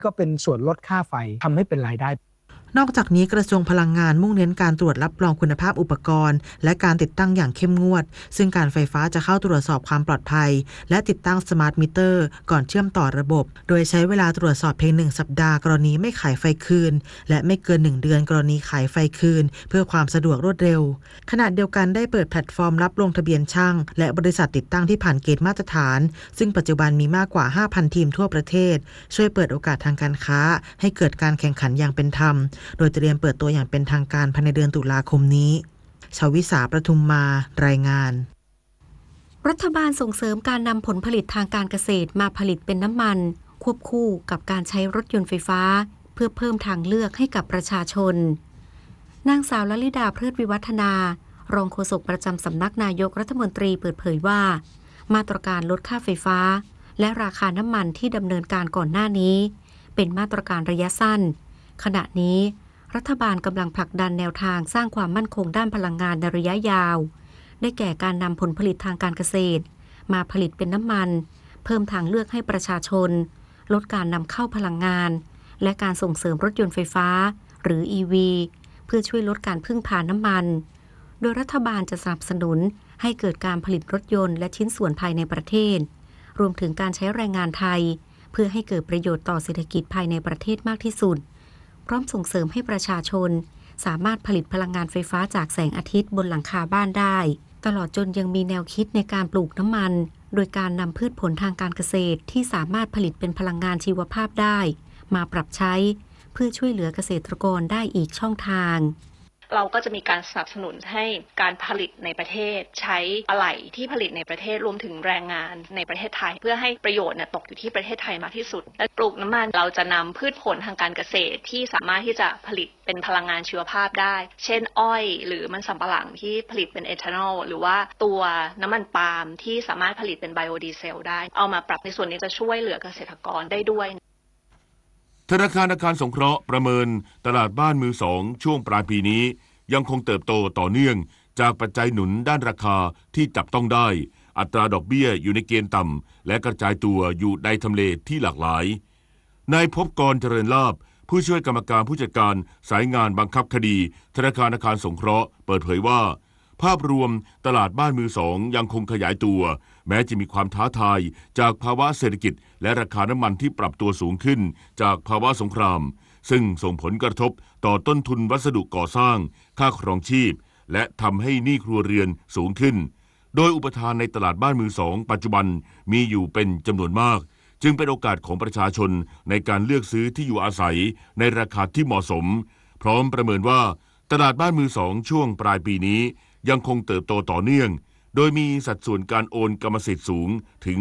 ก็เป็นส่วนลดค่าไฟทำให้เป็นรายได้นอกจากนี้กระทรวงพลังงานมุ่งเน้นการตรวจรับรองคุณภาพอุปกรณ์และการติดตั้งอย่างเข้มงวดซึ่งการไฟฟ้าจะเข้าตรวจสอบความปลอดภัยและติดตั้งสมาร์ทมิเตอร์ก่อนเชื่อมต่อระบบโดยใช้เวลาตรวจสอบเพียง1สัปดาห์กรณีไม่ขายไฟคืนและไม่เกิน1เดือนกรณีขายไฟคืนเพื่อความสะดวกรวดเร็วขณะเดียวกันได้เปิดแพลตฟอร์มรับลงทะเบียนช่างและบริษัทติดตั้งที่ผ่านเกณฑ์มาตรฐานซึ่งปัจจุบันมีมากกว่า 5,000 ทีมทั่วประเทศช่วยเปิดโอกาสทางการค้าให้เกิดการแข่งขันอย่างเป็นธรรมโดยเตรียมเปิดตัวอย่างเป็นทางการภายในเดือนตุลาคมนี้ชวิสาประทุมมารายงานรัฐบาลส่งเสริมการนำผลผลิตทางการเกษตรมาผลิตเป็นน้ำมันควบคู่กับการใช้รถยนต์ไฟฟ้าเพื่อเพิ่มทางเลือกให้กับประชาชนนางสาวลลิดาเพลิดวิวัฒนารองโฆษกประจำสำนักนายกรัฐมนตรีเปิดเผยว่ามาตรการลดค่าไฟฟ้าและราคาน้ำมันที่ดำเนินการก่อนหน้านี้เป็นมาตรการระยะสั้นขณะนี้รัฐบาลกำลังผลักดันแนวทางสร้างความมั่นคงด้านพลังงานในระยะยาวได้แก่การนำผลผลิตทางการเกษตรมาผลิตเป็นน้ำมันเพิ่มทางเลือกให้ประชาชนลดการนำเข้าพลังงานและการส่งเสริมรถยนต์ไฟฟ้าหรือ EV เพื่อช่วยลดการพึ่งพาน้ำมันโดยรัฐบาลจะสนับสนุนให้เกิดการผลิตรถยนต์และชิ้นส่วนภายในประเทศรวมถึงการใช้แรงงานไทยเพื่อให้เกิดประโยชน์ต่อเศรษฐกิจภายในประเทศมากที่สุดพร้อมส่งเสริมให้ประชาชนสามารถผลิตพลังงานไฟฟ้าจากแสงอาทิตย์บนหลังคาบ้านได้ตลอดจนยังมีแนวคิดในการปลูกน้ำมันโดยการนำพืชผลทางการเกษตรที่สามารถผลิตเป็นพลังงานชีวภาพได้มาปรับใช้เพื่อช่วยเหลือเกษตรกรได้อีกช่องทางเราก็จะมีการสนับสนุนให้การผลิตในประเทศใช้อะไหล่ที่ผลิตในประเทศรวมถึงแรงงานในประเทศไทยเพื่อให้ประโยชน์ตกอยู่ที่ประเทศไทยมากที่สุดและปลูกน้ำมันเราจะนำพืชผลทางการเกษตรที่สามารถที่จะผลิตเป็นพลังงานชีวภาพได้เช่นอ้อยหรือมันสำปะหลังที่ผลิตเป็นเอทานอลหรือว่าตัวน้ำมันปาล์มที่สามารถผลิตเป็นไบโอดีเซลได้เอามาปรับในส่วนนี้จะช่วยเหลือเกษตรกรได้ด้วยธนาคารอาคารสงเคราะห์ประเมินตลาดบ้านมือสองช่วงปลายปีนี้ยังคงเติบโตต่อเนื่องจากปัจจัยหนุนด้านราคาที่จับต้องได้อัตราดอกเบี้ยอยู่ในเกณฑ์ต่ำและกระจายตัวอยู่ในทำเลที่หลากหลายนายภพกรเจริญลาภผู้ช่วยกรรมการผู้จัดการสายงานบังคับคดีธนาคารอาคารสงเคราะห์เปิดเผยว่าภาพรวมตลาดบ้านมือสองยังคงขยายตัวแม้จะมีความท้าทายจากภาวะเศรษฐกิจและราคาน้ำมันที่ปรับตัวสูงขึ้นจากภาวะสงครามซึ่งส่งผลกระทบต่อต้นทุนวัสดุก่อสร้างค่าครองชีพและทำให้หนี้ครัวเรือนสูงขึ้นโดยอุปทานในตลาดบ้านมือสองปัจจุบันมีอยู่เป็นจำนวนมากจึงเป็นโอกาสของประชาชนในการเลือกซื้อที่อยู่อาศัยในราคาที่เหมาะสมพร้อมประเมินว่าตลาดบ้านมือสองช่วงปลายปีนี้ยังคงเติบโตต่อเนื่องโดยมีสัดส่วนการโอนกรรมสิทธิ์สูงถึง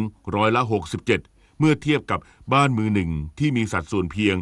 67%เมื่อเทียบกับบ้านมือหนึ่งที่มีสัดส่วนเพียง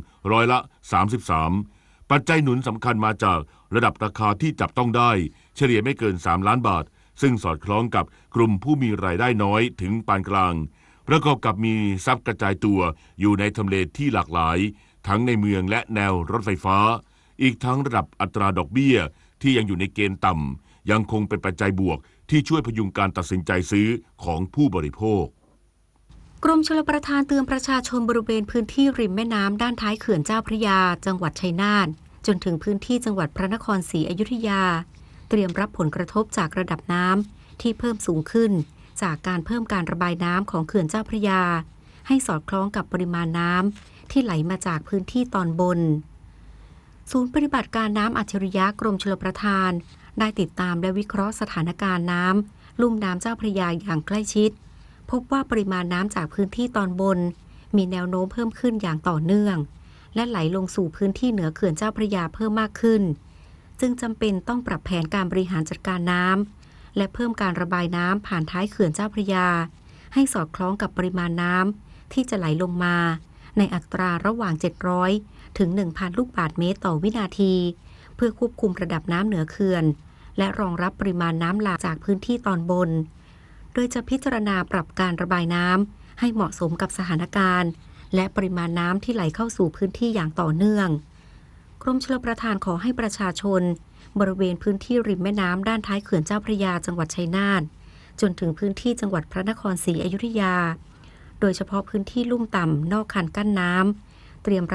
33%ปัจจัยหนุนสำคัญมาจากระดับราคาที่จับต้องได้เฉลี่ยไม่เกิน3ล้านบาทซึ่งสอดคล้องกับกลุ่มผู้มีรายได้น้อยถึงปานกลางประกอบกับมีทรัพย์กระจายตัวอยู่ในทำเลที่หลากหลายทั้งในเมืองและแนวรถไฟฟ้าอีกทั้งระดับอัตราดอกเบี้ยที่ยังอยู่ในเกณฑ์ต่ำยังคงเป็นปัจจัยบวกที่ช่วยพยุงการตัดสินใจซื้อของผู้บริโภคกรมชลประทานเตือนประชาชนบริเวณพื้นที่ริมแม่น้ำด้านท้ายเขื่อนเจ้าพระยาจังหวัดชัยนาทจนถึงพื้นที่จังหวัดพระนครศรีอยุธยาเตรียมรับผลกระทบจากระดับน้ำที่เพิ่มสูงขึ้นจากการเพิ่มการระบายน้ำของเขื่อนเจ้าพระยาให้สอดคล้องกับปริมาณน้ำที่ไหลมาจากพื้นที่ตอนบนศูนย์ปฏิบัติการน้ำอัจฉริยะกรมชลประทานได้ติดตามและวิเคราะห์สถานการณ์น้ำลุ่มน้ำเจ้าพระยาอย่างใกล้ชิดพบว่าปริมาณน้ำจากพื้นที่ตอนบนมีแนวโน้มเพิ่มขึ้นอย่างต่อเนื่องและไหลลงสู่พื้นที่เหนือเขื่อนเจ้าพระยาเพิ่มมากขึ้นจึงจำเป็นต้องปรับแผนการบริหารจัดการน้ำและเพิ่มการระบายน้ำผ่านท้ายเขื่อนเจ้าพระยาให้สอดคล้องกับปริมาณน้ำที่จะไหลลงมาในอัตราระหว่าง700ถึง 1,000 ลูกบาศก์เมตรต่อวินาทีเพื่อควบคุมระดับน้ำเหนือเขื่อนและรองรับปริมาณน้ำหลากจากพื้นที่ตอนบนโดยจะพิจารณาปรับการระบายน้ำให้เหมาะสมกับสถานการณ์และปริมาณน้ำที่ไหลเข้าสู่พื้นที่อย่างต่อเนื่องกรมชลประทานขอให้ประชาชนบริเวณพื้นที่ริมแม่น้ำด้านท้ายเขื่อนเจ้าพระยาจังหวัดชัยนาทจนถึงพื้นที่จังหวัดพระนครศรีอยุธยาโดยเฉพาะพื้นที่ลุ่มต่ำนอกคันกั้นน้ำเตรียม